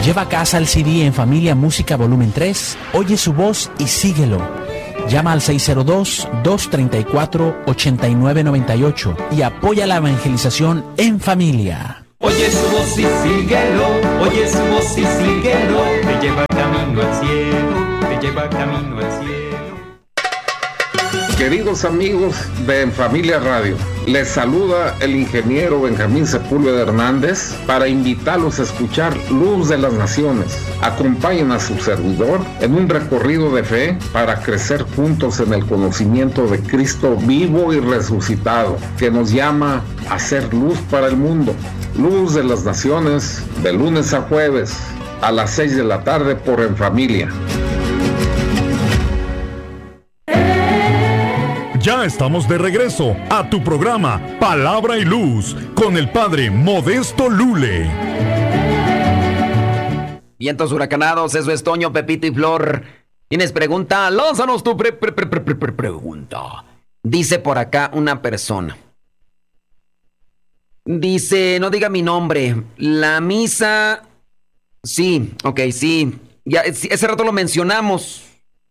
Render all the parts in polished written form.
Lleva a casa el CD En Familia Música Volumen 3, oye su voz y síguelo. Llama al 602-234-8998 y apoya la evangelización en familia. Oye su voz y síguelo, oye su voz y síguelo, te lleva camino al cielo, te lleva camino al cielo. Queridos amigos de En Familia Radio, les saluda el ingeniero Benjamín Sepúlveda Hernández para invitarlos a escuchar Luz de las Naciones. Acompañen a su servidor en un recorrido de fe para crecer juntos en el conocimiento de Cristo vivo y resucitado, que nos llama a ser luz para el mundo. Luz de las Naciones, de lunes a jueves, a las 6 de la tarde por En Familia. Ya estamos de regreso a tu programa Palabra y Luz con el Padre Modesto Lule. Vientos huracanados, eso es Toño, Pepito y Flor. ¿Tienes pregunta? Lánzanos tu pregunta. Dice por acá una persona. Dice, no diga mi nombre. La misa... Sí, ok, sí. Ya, ese rato lo mencionamos.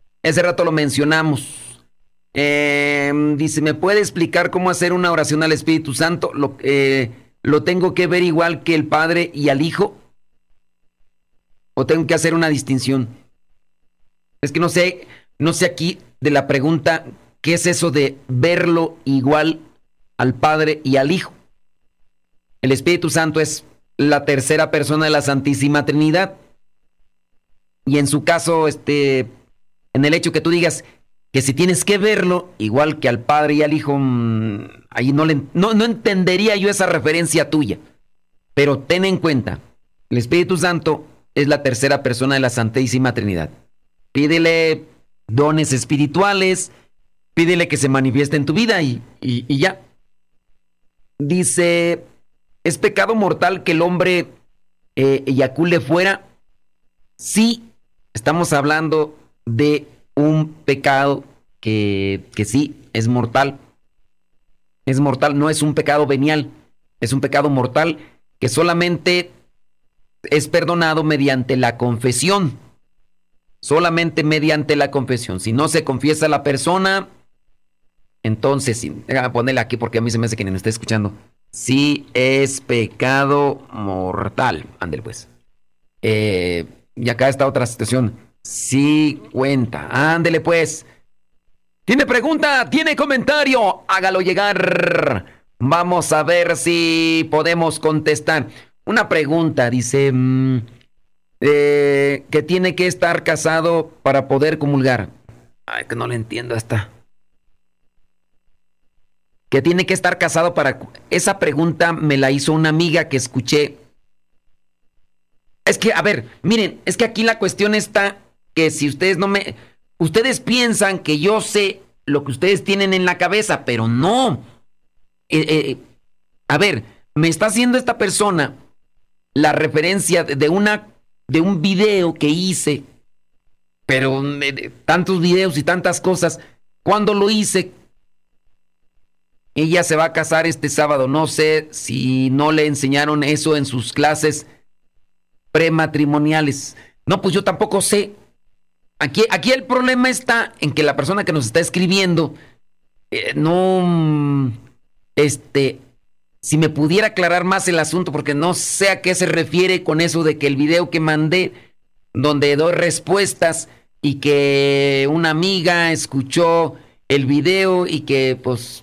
Dice, ¿me puede explicar cómo hacer una oración al Espíritu Santo? ¿Lo tengo que ver igual que el Padre y al Hijo? ¿O tengo que hacer una distinción? Es que no sé aquí de la pregunta, ¿qué es eso de verlo igual al Padre y al Hijo? El Espíritu Santo es la tercera persona de la Santísima Trinidad. Y en su caso, en el hecho que tú digas que si tienes que verlo igual que al Padre y al Hijo, ahí no entendería yo esa referencia tuya. Pero ten en cuenta, el Espíritu Santo es la tercera persona de la Santísima Trinidad. Pídele dones espirituales, pídele que se manifieste en tu vida y ya. Dice, ¿es pecado mortal que el hombre eyacule fuera? Sí, estamos hablando de un pecado que sí, es mortal. Es mortal, no es un pecado venial. Es un pecado mortal que solamente es perdonado mediante la confesión. Solamente mediante la confesión. Si no se confiesa la persona, entonces sí. Déjame ponerle aquí porque a mí se me hace que ni me está escuchando. Sí es pecado mortal. Ándale pues. Y acá está otra situación. Sí cuenta. Ándele pues. ¿Tiene pregunta? ¿Tiene comentario? Hágalo llegar. Vamos a ver si podemos contestar. Una pregunta, dice que tiene que estar casado para poder comulgar. Ay, que no le entiendo esta. Que tiene que estar casado para... Esa pregunta me la hizo una amiga que escuché. Es que, a ver, miren, es que aquí la cuestión está que si ustedes ustedes piensan que yo sé lo que ustedes tienen en la cabeza, pero no. A ver, me está haciendo esta persona la referencia de un video que hice, pero de tantos videos y tantas cosas. ¿Cuándo lo hice? Ella se va a casar este sábado. No sé si no le enseñaron eso en sus clases prematrimoniales. No, pues yo tampoco sé. Aquí el problema está en que la persona que nos está escribiendo si me pudiera aclarar más el asunto, porque no sé a qué se refiere con eso de que el video que mandé, donde doy respuestas y que una amiga escuchó el video y que pues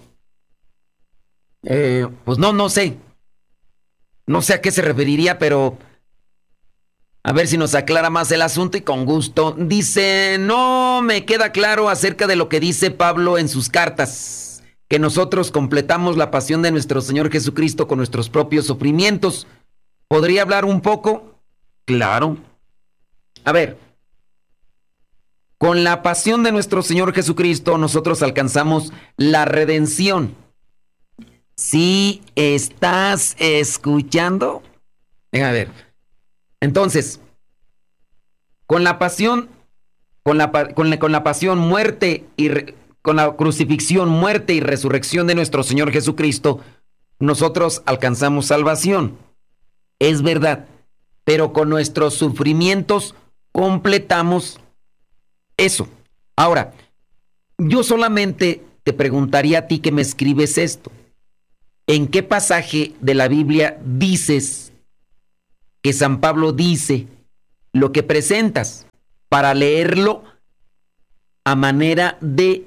no sé. No sé a qué se referiría, pero a ver si nos aclara más el asunto y con gusto. Dice, no me queda claro acerca de lo que dice Pablo en sus cartas, que nosotros completamos la pasión de nuestro Señor Jesucristo con nuestros propios sufrimientos. ¿Podría hablar un poco? Claro. A ver, con la pasión de nuestro Señor Jesucristo nosotros alcanzamos la redención. ¿Sí estás escuchando? Déjame ver. Entonces, con la pasión, con la pasión, muerte y con la crucifixión, muerte y resurrección de nuestro Señor Jesucristo, nosotros alcanzamos salvación. Es verdad. pero con nuestros sufrimientos completamos eso. Ahora, yo solamente te preguntaría a ti que me escribes esto. ¿En qué pasaje de la Biblia dices que San Pablo dice lo que presentas para leerlo a manera de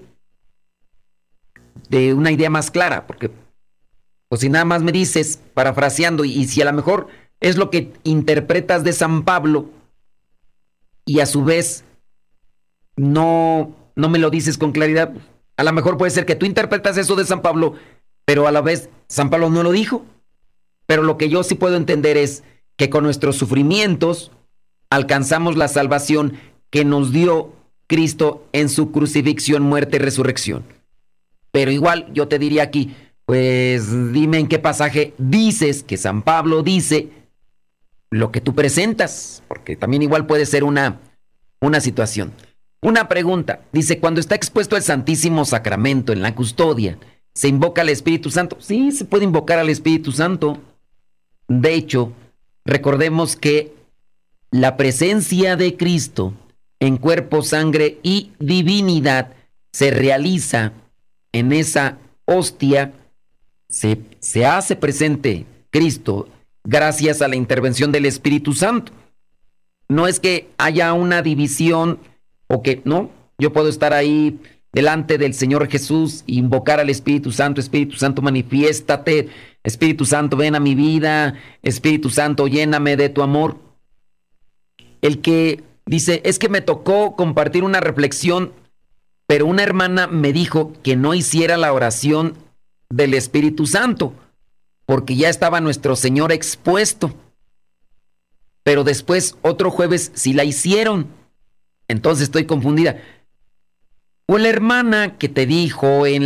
una idea más clara? Porque, pues si nada más me dices, parafraseando, y si a lo mejor es lo que interpretas de San Pablo y a su vez no me lo dices con claridad, a lo mejor puede ser que tú interpretas eso de San Pablo, pero a la vez San Pablo no lo dijo. Pero lo que yo sí puedo entender es que con nuestros sufrimientos alcanzamos la salvación que nos dio Cristo en su crucifixión, muerte y resurrección. Pero igual yo te diría aquí, pues dime en qué pasaje dices que San Pablo dice lo que tú presentas, porque también igual puede ser una situación. Una pregunta, dice, cuando está expuesto el Santísimo Sacramento en la custodia, ¿se invoca al Espíritu Santo? Sí, se puede invocar al Espíritu Santo. De hecho, recordemos que la presencia de Cristo en cuerpo, sangre y divinidad se realiza en esa hostia, se hace presente Cristo gracias a la intervención del Espíritu Santo. No es que haya una división o que, no, yo puedo estar ahí delante del Señor Jesús e invocar al Espíritu Santo, manifiéstate, Espíritu Santo, ven a mi vida, Espíritu Santo, lléname de tu amor. El que dice, es que me tocó compartir una reflexión, pero una hermana me dijo que no hiciera la oración del Espíritu Santo, porque ya estaba nuestro Señor expuesto. Pero después, otro jueves, sí la hicieron. Entonces estoy confundida. O la hermana que te dijo en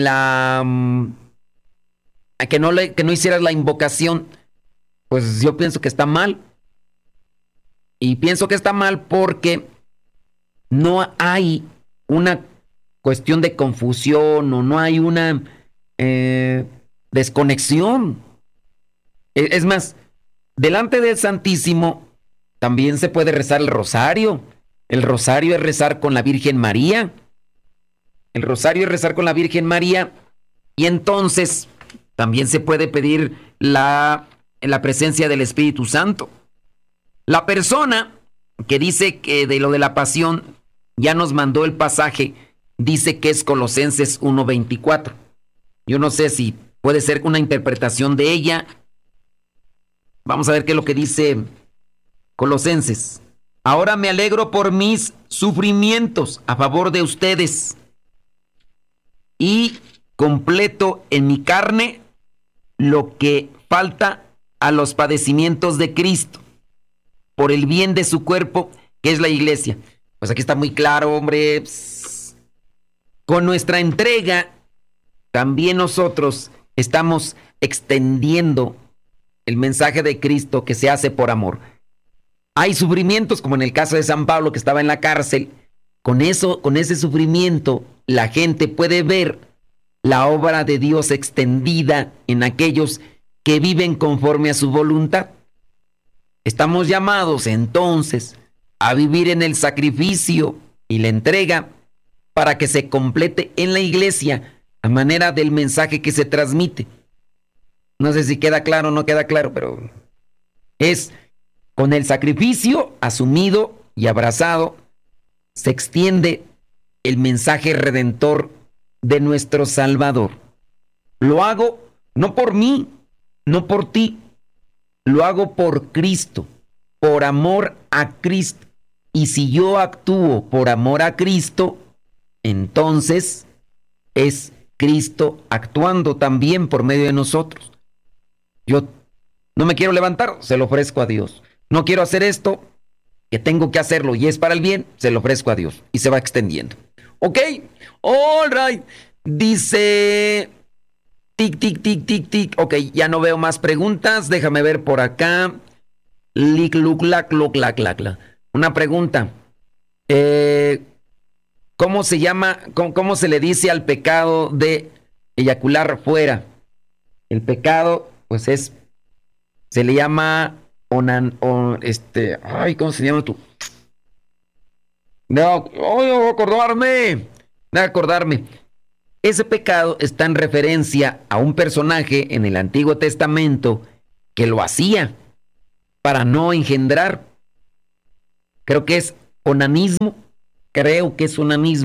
que no hicieras la invocación, pues yo pienso que está mal. Y pienso que está mal porque no hay una cuestión de confusión o no hay una desconexión. Es más, delante del Santísimo también se puede rezar el rosario. El rosario es rezar con la Virgen María. El rosario es rezar con la Virgen María. Y entonces también se puede pedir la presencia del Espíritu Santo. La persona que dice que de lo de la pasión ya nos mandó el pasaje, dice que es Colosenses 1:24. Yo no sé si puede ser una interpretación de ella. Vamos a ver qué es lo que dice Colosenses. Ahora me alegro por mis sufrimientos a favor de ustedes y completo en mi carne lo que falta a los padecimientos de Cristo por el bien de su cuerpo, que es la iglesia. Pues aquí está muy claro, hombre. Con nuestra entrega, también nosotros estamos extendiendo el mensaje de Cristo que se hace por amor. Hay sufrimientos, como en el caso de San Pablo, que estaba en la cárcel. Con ese sufrimiento, la gente puede ver la obra de Dios extendida en aquellos que viven conforme a su voluntad. Estamos llamados entonces a vivir en el sacrificio y la entrega para que se complete en la iglesia a manera del mensaje que se transmite. No sé si queda claro o no queda claro, pero es con el sacrificio asumido y abrazado se extiende el mensaje redentor de nuestro Salvador. Lo hago no por mí, no por ti. Lo hago por Cristo, por amor a Cristo. Y si yo actúo por amor a Cristo, entonces es Cristo actuando también por medio de nosotros. Yo no me quiero levantar, se lo ofrezco a Dios. No quiero hacer esto, que tengo que hacerlo y es para el bien, se lo ofrezco a Dios. Y se va extendiendo. Ok, all right. Dice... Tic, tic, tic, tic, tic. Ok, ya no veo más preguntas. Déjame ver por acá. Lic, luc, lac, loc, lac, lac, lac. Una pregunta. ¿Cómo se llama? ¿Cómo se le dice al pecado de eyacular fuera? El pecado, pues se le llama Ay, ¿cómo se llama tú? No, voy a acordarme. Ese pecado está en referencia a un personaje en el Antiguo Testamento que lo hacía para no engendrar. Creo que es onanismo. Creo que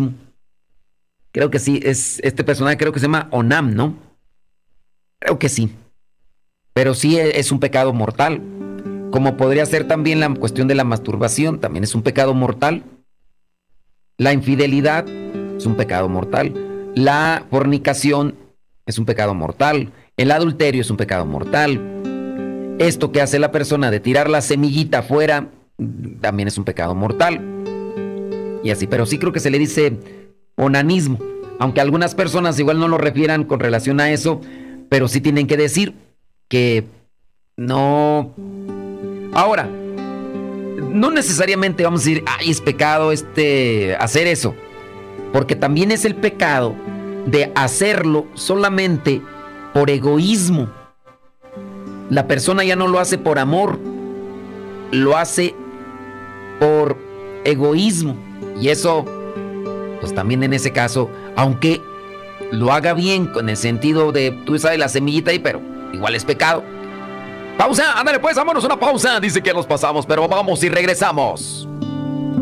sí, es este personaje, creo que se llama Onam, ¿no? Creo que sí. Pero sí es un pecado mortal. Como podría ser también la cuestión de la masturbación, también es un pecado mortal. La infidelidad es un pecado mortal. La fornicación es un pecado mortal. El adulterio es un pecado mortal. Esto que hace la persona de tirar la semillita afuera también es un pecado mortal. Y así, pero sí creo que se le dice onanismo. Aunque algunas personas igual no lo refieran con relación a eso, pero sí tienen que decir que no. Ahora, no necesariamente vamos a decir, ay, es pecado hacer eso. Porque también es el pecado de hacerlo solamente por egoísmo. La persona ya no lo hace por amor, lo hace por egoísmo. Y eso, pues también en ese caso, aunque lo haga bien con el sentido de, tú sabes, la semillita ahí, pero igual es pecado. Pausa, ándale pues, vámonos a una pausa. Dice que nos pasamos, pero vamos y regresamos.